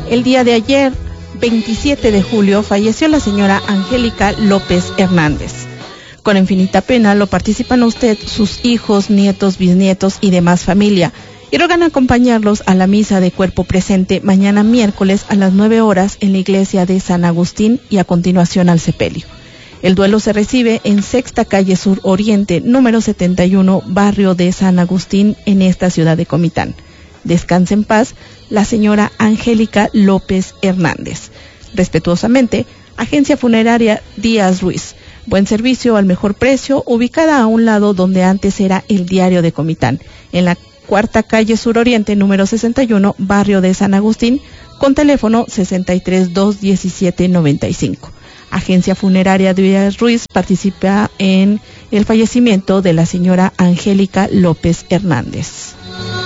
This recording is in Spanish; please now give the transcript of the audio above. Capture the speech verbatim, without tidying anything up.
El día de ayer, veintisiete de julio, falleció la señora Angélica López Hernández. Con infinita pena lo participan usted, sus hijos, nietos, bisnietos y demás familia, y rogan acompañarlos a la misa de cuerpo presente mañana miércoles a las nueve horas en la iglesia de San Agustín y a continuación al sepelio. El duelo se recibe en Sexta Calle Sur Oriente, número setenta y uno, barrio de San Agustín, en esta ciudad de Comitán. Descanse en paz la señora Angélica López Hernández. Respetuosamente, Agencia Funeraria Díaz Ruiz. Buen servicio al mejor precio, ubicada a un lado donde antes era el Diario de Comitán, en la Cuarta Calle Sur Oriente, número sesenta y uno, barrio de San Agustín, con teléfono sesenta y tres, dos diecisiete, noventa y cinco. Agencia Funeraria Díaz Ruiz participa en el fallecimiento de la señora Angélica López Hernández.